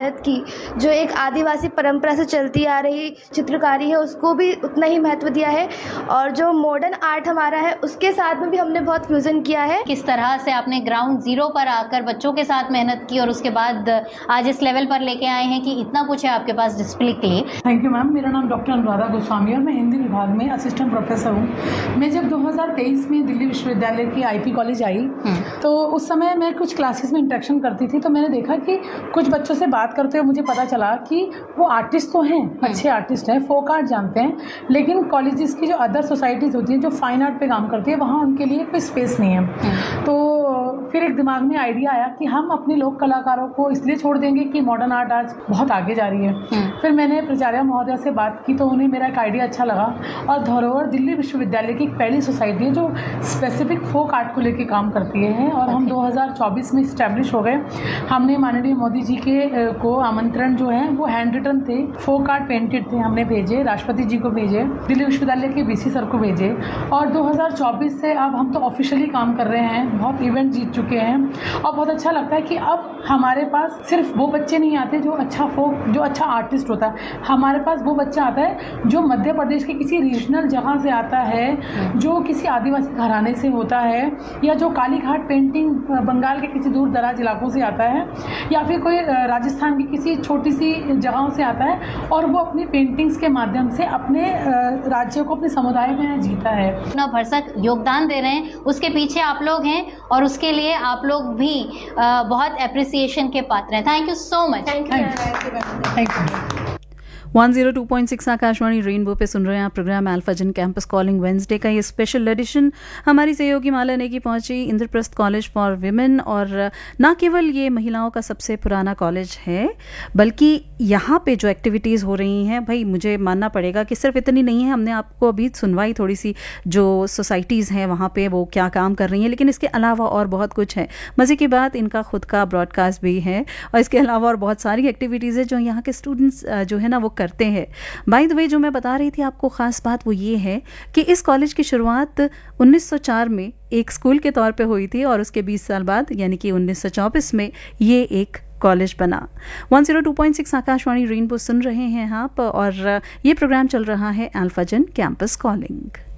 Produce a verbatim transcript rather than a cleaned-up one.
मेहनत की, जो एक आदिवासी परंपरा से चलती आ रही चित्रकारी है उसको भी उतना ही महत्व दिया है, और जो मॉडर्न आर्ट हमारा है उसके साथ में भी हमने बहुत फ्यूजन किया है। किस तरह से आपने ग्राउंड जीरो पर आकर बच्चों के साथ मेहनत की और उसके बाद आज इस लेवल पर लेके आए हैं कि इतना कुछ है आपके पास डिस्प्ले के लिए। Thank you ma'am. मेरा नाम डॉक्टर अनुराधा गोस्वामी और मैं हिंदी विभाग में असिस्टेंट प्रोफेसर हूँ। मैं जब दो हज़ार तेईस में दिल्ली विश्वविद्यालय की आईपी कॉलेज आई तो उस समय मैं कुछ क्लासेस में इंटरेक्शन करती थी, तो मैंने देखा कि कुछ बच्चों से बात करते हुए मुझे पता चला कि वो आर्टिस्ट तो हैं, अच्छे आर्टिस्ट हैं, फोक आर्ट जानते हैं, लेकिन कॉलेजेस की जो अदर सोसाइटीज़ होती हैं जो फाइन आर्ट पे काम करती है वहाँ उनके लिए कोई स्पेस नहीं है। तो फिर एक दिमाग में आइडिया आया कि हम अपने लोक कलाकारों को इसलिए छोड़ देंगे कि मॉडर्न आर्ट आज बहुत आगे जा रही है। फिर मैंने प्राचार्य महोदय से बात की तो उन्हें मेरा एक आइडिया अच्छा लगा, और धरोहर दिल्ली विश्वविद्यालय की एक पहली सोसाइटी है जो स्पेसिफिक फोक आर्ट को लेकर काम करती है, और हम दो हज़ार चौबीस में इस्टेब्लिश हो गए। हमने माननीय मोदी जी के को आमंत्रण जो है वो हैंड रिटन थे, फोक आर्ट पेंटेड थे, हमने भेजे, राष्ट्रपति जी को भेजे, दिल्ली विश्वविद्यालय के बीसी सर को भेजे, और दो हज़ार चौबीस से अब हम तो ऑफिशियली काम कर रहे हैं, बहुत इवेंट जीत चुके हैं, और बहुत अच्छा लगता है कि अब हमारे पास सिर्फ वो बच्चे नहीं आते जो अच्छा फोक जो अच्छा आर्टिस्ट होता है, हमारे पास वो बच्चा आता है जो मध्य प्रदेश के किसी रीजनल जगह से आता है, जो किसी आदिवासी घराने से होता है, या जो काली घाट पेंटिंग बंगाल के किसी दूर दराज इलाकों से आता है, या फिर कोई राजस्थान की किसी छोटी सी जगहों से आता है, और वो अपनी पेंटिंग्स के माध्यम से अपने राज्य को, अपने समुदाय में जीता है। अपना भरसक योगदान दे रहे हैं, उसके पीछे आप लोग हैं और उसके लिए आप लोग भी बहुत एप्रिसिएशन के पात्र हैं। Thank you so much. Thank you. Thank you. One zero two point six Akashvani rainbow पे सुन रहे हैं आप प्रोग्राम अल्फाजन कैंपस कॉलिंग वेंसडे का ये स्पेशल एडिशन। हमारी सहयोगी माला नेगी पहुंची इंद्रप्रस्थ कॉलेज फॉर विमेन, और ना केवल ये महिलाओं का सबसे पुराना कॉलेज है बल्कि यहाँ पे जो एक्टिविटीज़ हो रही हैं, भाई मुझे मानना पड़ेगा कि सिर्फ इतनी नहीं है। हमने आपको अभी सुनवाई थोड़ी सी जो सोसाइटीज़ हैं वहाँ पे वो क्या काम कर रही हैं, लेकिन इसके अलावा और बहुत कुछ है। मज़े की बात, इनका खुद का ब्रॉडकास्ट भी है, और इसके अलावा और बहुत सारी एक्टिविटीज़ है जो यहाँ के स्टूडेंट्स जो है ना वो करते हैं। बाय द वे, जो मैं बता रही थी आपको खास बात वो ये है कि इस कॉलेज की शुरुआत उन्नीस सौ चार में एक स्कूल के तौर पे हुई थी, और उसके बीस साल बाद यानी कि उन्नीस सौ चौबीस में ये एक कॉलेज बना। One zero two point six Akashvani rainbow सुन रहे हैं आप, और ये प्रोग्राम चल रहा है अल्फाजन कैंपस कॉलिंग।